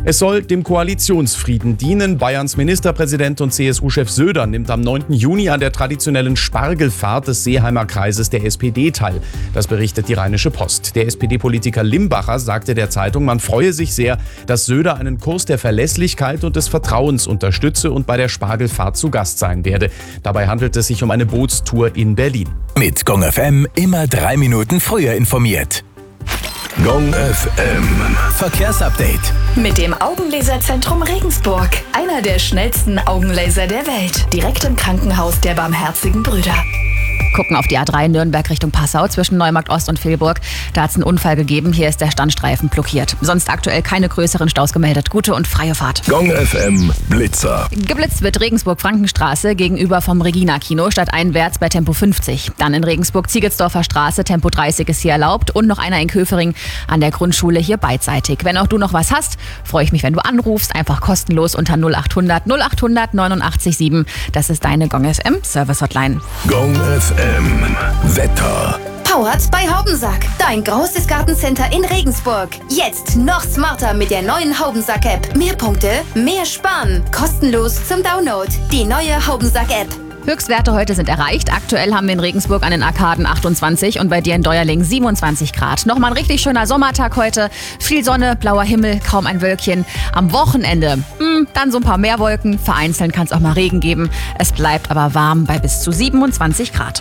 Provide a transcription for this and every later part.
Es soll dem Koalitionsfrieden dienen. Bayerns Ministerpräsident und CSU-Chef Söder nimmt am 9. Juni an der traditionellen Spargelfahrt des Seeheimer Kreises der SPD teil. Das berichtet die Rheinische Post. Der SPD-Politiker Limbacher sagte der Zeitung, man freue sich sehr, dass Söder einen Kurs der Verlässlichkeit und des Vertrauens unterstütze und bei der Spargelfahrt zu Gast sein werde. Dabei handelt es sich um eine Bootstour in Berlin. Mit Gong FM immer 3 Minuten früher informiert. Gong FM Verkehrsupdate. Mit dem Augenlaserzentrum Regensburg. Einer der schnellsten Augenlaser der Welt. Direkt im Krankenhaus der Barmherzigen Brüder. Gucken auf die A3 Nürnberg Richtung Passau zwischen Neumarkt Ost und Vilburg. Da hat es einen Unfall gegeben. Hier ist der Standstreifen blockiert. Sonst aktuell keine größeren Staus gemeldet. Gute und freie Fahrt. Gong FM Blitzer. Geblitzt wird Regensburg-Frankenstraße gegenüber vom Regina-Kino stadteinwärts bei Tempo 50. Dann in Regensburg-Ziegelsdorfer Straße, Tempo 30 ist hier erlaubt. Und noch einer in Köfering an der Grundschule hier beidseitig. Wenn auch du noch was hast, freue ich mich, wenn du anrufst. Einfach kostenlos unter 0800 89 7. Das ist deine Gong FM Service Hotline. Gong FM Wetter. Powered bei Haubensack. Dein großes Gartencenter in Regensburg. Jetzt noch smarter mit der neuen Haubensack-App. Mehr Punkte, mehr Sparen. Kostenlos zum Download. Die neue Haubensack-App. Höchstwerte heute sind erreicht. Aktuell haben wir in Regensburg an den Arkaden 28 und bei dir in Deuerling 27 Grad. Nochmal ein richtig schöner Sommertag heute. Viel Sonne, blauer Himmel, kaum ein Wölkchen. Am Wochenende dann so ein paar mehr Wolken. Vereinzelt kann es auch mal Regen geben. Es bleibt aber warm bei bis zu 27 Grad.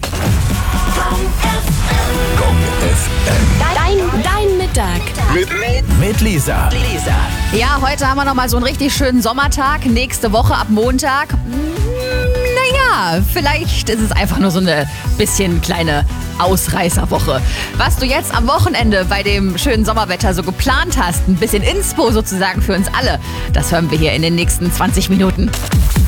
Gong FM. Dein Mittag. Mit Lisa. Ja, heute haben wir nochmal so einen richtig schönen Sommertag. Nächste Woche ab Montag. Naja, vielleicht ist es einfach nur so eine bisschen kleine Ausreißerwoche. Was du jetzt am Wochenende bei dem schönen Sommerwetter so geplant hast, ein bisschen Inspo sozusagen für uns alle, das hören wir hier in den nächsten 20 Minuten.